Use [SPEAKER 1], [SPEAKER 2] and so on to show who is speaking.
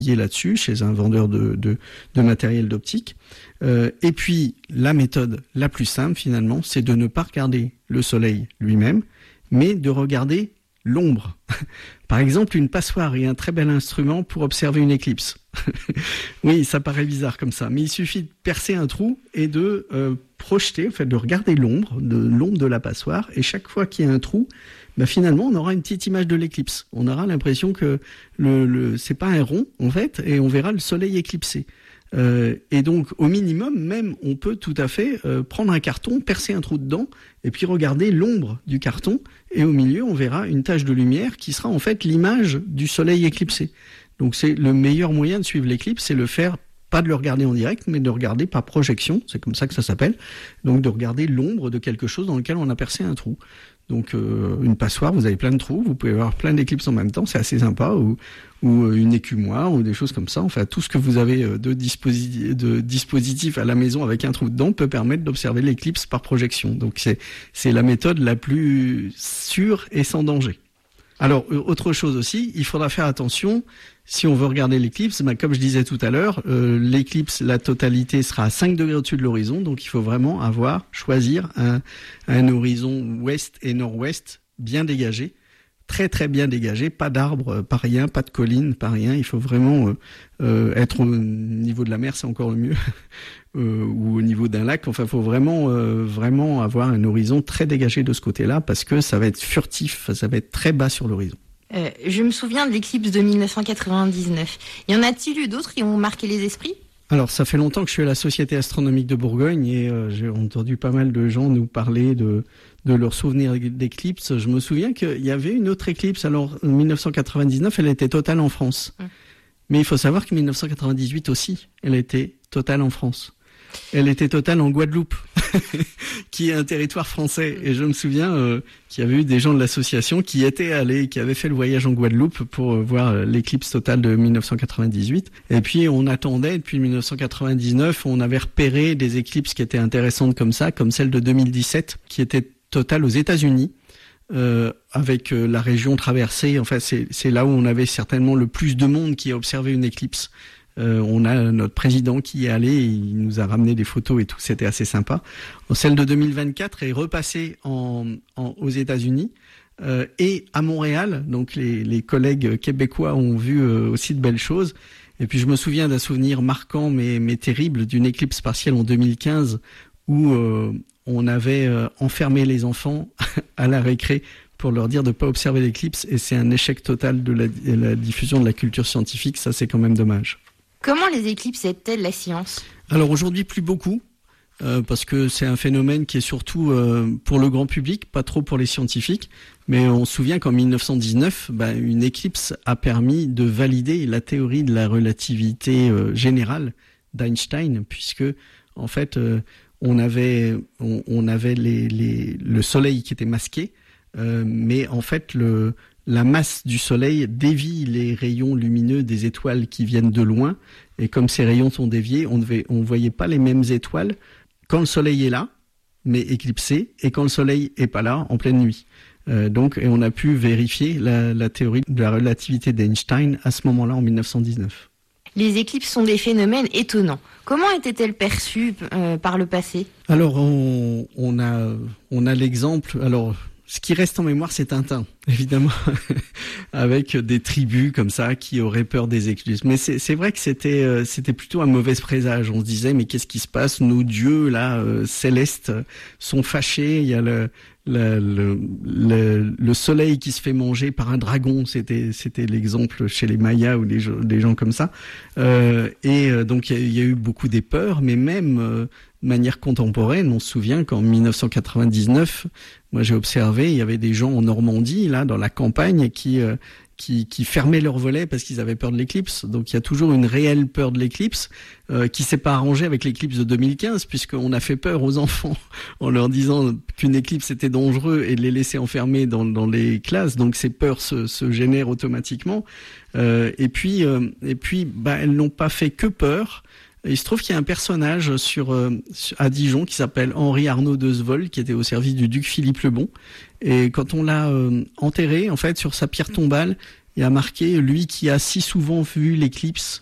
[SPEAKER 1] là-dessus chez un vendeur de matériel d'optique. Et puis la méthode la plus simple finalement, c'est de ne pas regarder le soleil lui-même, mais de regarder l'ombre. Par exemple, une passoire est un très bel instrument pour observer une éclipse. Oui, ça paraît bizarre comme ça, mais il suffit de percer un trou et de projeter, en fait, de regarder l'ombre de la passoire, et chaque fois qu'il y a un trou, finalement, on aura une petite image de l'éclipse. On aura l'impression que c'est pas un rond, en fait, et on verra le soleil éclipsé. Et donc, au minimum, même, on peut tout à fait prendre un carton, percer un trou dedans, et puis regarder l'ombre du carton, et au milieu, on verra une tache de lumière qui sera en fait l'image du soleil éclipsé. Donc, c'est le meilleur moyen de suivre l'éclipse, c'est le faire, pas de le regarder en direct, mais de regarder par projection, c'est comme ça que ça s'appelle, donc de regarder l'ombre de quelque chose dans lequel on a percé un trou. Donc une passoire, vous avez plein de trous, vous pouvez avoir plein d'éclipses en même temps, c'est assez sympa, ou une écumoire, ou des choses comme ça. Enfin, tout ce que vous avez de dispositif à la maison avec un trou dedans peut permettre d'observer l'éclipse par projection. Donc c'est la méthode la plus sûre et sans danger. Alors, autre chose aussi, il faudra faire attention, si on veut regarder l'éclipse, comme je disais tout à l'heure, l'éclipse, la totalité sera à 5 degrés au-dessus de l'horizon, donc il faut vraiment choisir un horizon ouest et nord-ouest bien dégagé, très très bien dégagé, pas d'arbres, pas rien, pas de collines, pas rien, il faut vraiment être au niveau de la mer, c'est encore le mieux, ou au niveau d'un lac, enfin il faut vraiment avoir un horizon très dégagé de ce côté-là, parce que ça va être furtif, ça va être très bas sur l'horizon.
[SPEAKER 2] Je me souviens de l'éclipse de 1999. Y en a-t-il eu d'autres qui ont marqué les esprits ?
[SPEAKER 1] Alors, ça fait longtemps que je suis à la Société astronomique de Bourgogne et j'ai entendu pas mal de gens nous parler de leurs souvenirs d'éclipses. Je me souviens qu'il y avait une autre éclipse. Alors, en 1999, elle était totale en France. Mais il faut savoir que 1998 aussi, elle était totale en France. Elle était totale en Guadeloupe, qui est un territoire français. Et je me souviens qu'il y avait eu des gens de l'association qui étaient allés, qui avaient fait le voyage en Guadeloupe pour voir l'éclipse totale de 1998. Et puis on attendait, depuis 1999, on avait repéré des éclipses qui étaient intéressantes comme ça, comme celle de 2017, qui était totale aux États-Unis. Avec la région traversée, enfin c'est là où on avait certainement le plus de monde qui a observé une éclipse. On a notre président qui y est allé, il nous a ramené des photos et tout, c'était assez sympa. Celle de 2024 est repassée aux États-Unis et à Montréal, donc les collègues québécois ont vu aussi de belles choses. Et puis je me souviens d'un souvenir marquant mais terrible d'une éclipse partielle en 2015 où on avait enfermé les enfants à la récré pour leur dire de ne pas observer l'éclipse, et c'est un échec total de la diffusion de la culture scientifique, ça c'est quand même dommage.
[SPEAKER 2] Comment les éclipses aident-elles la science ?
[SPEAKER 1] Alors aujourd'hui, plus beaucoup, parce que c'est un phénomène qui est surtout pour le grand public, pas trop pour les scientifiques. Mais on se souvient qu'en 1919, une éclipse a permis de valider la théorie de la relativité générale d'Einstein, puisque en fait, on avait le Soleil qui était masqué, mais en fait la masse du Soleil dévie les rayons lumineux des étoiles qui viennent de loin, et comme ces rayons sont déviés, on voyait pas les mêmes étoiles quand le Soleil est là, mais éclipsé, et quand le Soleil est pas là, en pleine nuit. Donc, et on a pu vérifier la théorie de la relativité d'Einstein à ce moment-là, en 1919.
[SPEAKER 2] Les éclipses sont des phénomènes étonnants. Comment étaient-elles perçues par le passé ?
[SPEAKER 1] Alors, on a l'exemple. Alors, ce qui reste en mémoire, c'est Tintin, évidemment, avec des tribus comme ça qui auraient peur des éclipses. Mais c'est vrai que c'était plutôt un mauvais présage. On se disait, mais qu'est-ce qui se passe ? Nos dieux là célestes sont fâchés. Il y a le soleil qui se fait manger par un dragon. C'était l'exemple chez les Mayas ou des gens comme ça. Donc il y a eu beaucoup des peurs, mais même de manière contemporaine, on se souvient qu'en 1999, moi j'ai observé, il y avait des gens en Normandie, là, dans la campagne, qui fermaient leurs volets parce qu'ils avaient peur de l'éclipse. Donc il y a toujours une réelle peur de l'éclipse qui s'est pas arrangée avec l'éclipse de 2015, puisqu'on a fait peur aux enfants en leur disant qu'une éclipse était dangereux et de les laisser enfermer dans les classes. Donc ces peurs se génèrent automatiquement. Et puis elles n'ont pas fait que peur. Il se trouve qu'il y a un personnage à Dijon qui s'appelle Henri Arnaud de Svolles, qui était au service du duc Philippe le Bon. Et quand on l'a enterré, en fait, sur sa pierre tombale, Il y a marqué, lui qui a si souvent vu l'éclipse